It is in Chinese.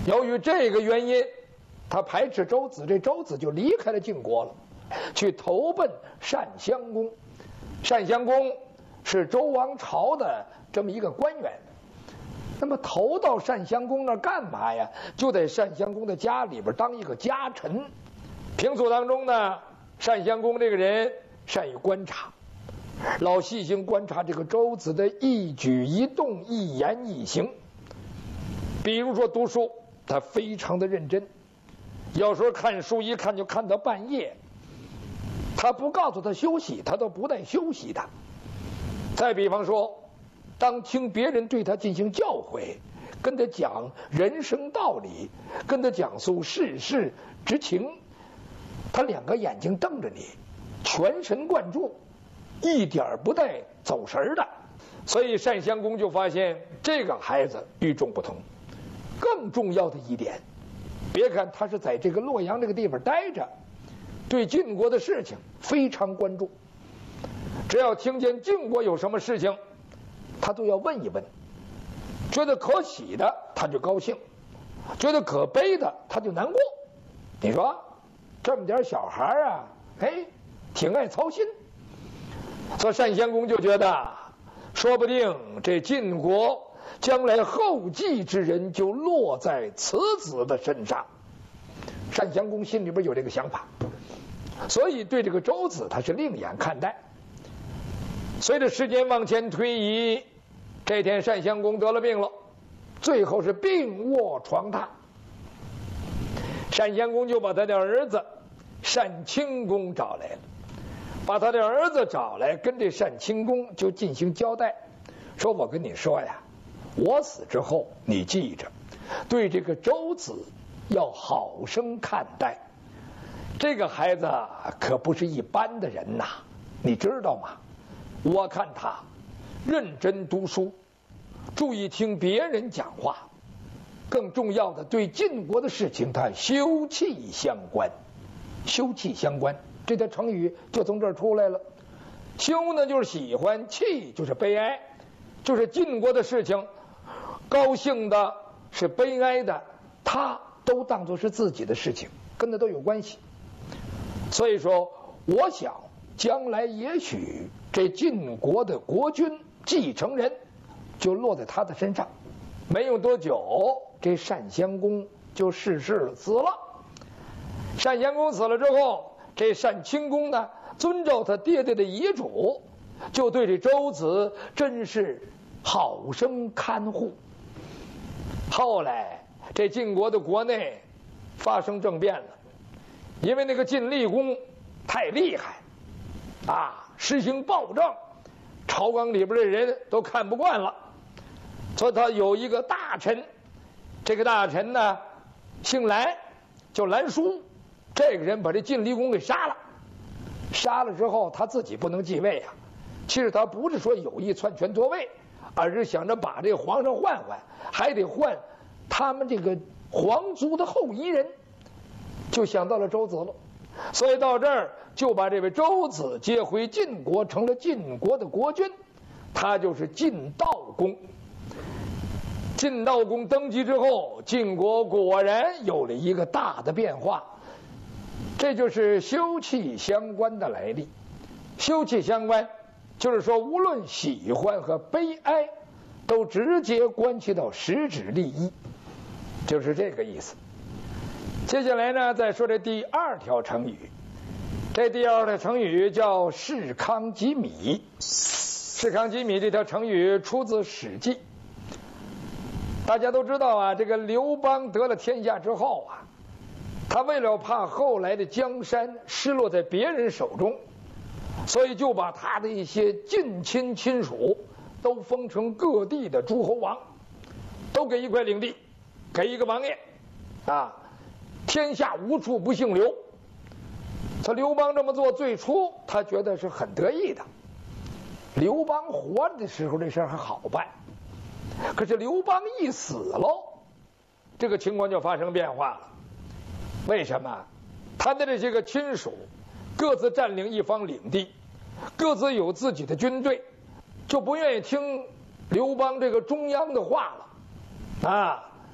由于这个原因，他排斥周子，这周子就离开了晋国了，去投奔单襄公。单襄公是周王朝的这么一个官员。那么投到单襄公那儿干嘛呀？就在单襄公的家里边当一个家臣。平素当中呢，单襄公这个人善于观察，老细心观察这个周子的一举一动、一言一行。比如说读书，他非常的认真，有时候看书一看就看到半夜，他不告诉他休息，他都不带休息的。再比方说，当听别人对他进行教诲，跟他讲人生道理，跟他讲述世事之情，他两个眼睛瞪着你，全神贯注，一点不带走神的。所以单襄公就发现这个孩子与众不同。更重要的一点，别看他是在这个洛阳这个地方待着，对晋国的事情非常关注，只要听见晋国有什么事情，他都要问一问，觉得可喜的他就高兴，觉得可悲的他就难过。你说这么点小孩啊，挺爱操心。所以单襄公就觉得，说不定这晋国将来后继之人就落在此子的身上。单襄公心里边有这个想法，所以对这个周子他是另眼看待。随着时间往前推移，这天单襄公得了病了，最后是病卧床榻。单襄公就把他的儿子单顷公找来了，把他的儿子找来，跟这单顷公就进行交代，说我跟你说呀，我死之后你记着，对这个周子要好生看待，这个孩子可不是一般的人呐，你知道吗？我看他认真读书，注意听别人讲话，更重要的对晋国的事情他休戚相关。休戚相关这条成语就从这儿出来了。休呢就是喜欢，戚就是悲哀，就是晋国的事情，高兴的是悲哀的，他都当作是自己的事情，跟他都有关系。所以说我想将来也许这晋国的国君继承人就落在他的身上。没有多久，这单襄公就逝世了，死了。单襄公死了之后，这单顷公呢遵照他爹爹的遗嘱，就对这周子真是好生看护。后来这晋国的国内发生政变了，因为那个晋厉公太厉害啊，实行暴政，朝纲里边的人都看不惯了，所以他有一个大臣，这个大臣呢姓蓝，叫蓝叔。这个人把这晋厉公给杀了，杀了之后他自己不能继位啊。其实他不是说有意篡权夺位，而是想着把这个皇上换换，还得换他们这个皇族的后裔人，就想到了周子了。所以到这儿就把这位周子接回晋国，成了晋国的国君，他就是晋悼公。晋悼公登基之后，晋国果然有了一个大的变化，这就是休戚相关的来历。休戚相关就是说，无论喜欢和悲哀，都直接关系到实质利益，就是这个意思。接下来呢，再说这第二条成语。这第二条成语叫士康击米。士康击米这条成语出自《史记》。大家都知道啊，这个刘邦得了天下之后啊，他为了怕后来的江山失落在别人手中，所以就把他的一些近亲亲属都封成各地的诸侯王，都给一块领地，给一个王爷啊，天下无处不姓刘。他刘邦这么做，最初他觉得是很得意的。刘邦活着的时候这事儿还好办，可是刘邦一死喽，这个情况就发生变化了。为什么？他的这些个亲属各自占领一方领地，各自有自己的军队，就不愿意听刘邦这个中央的话了啊。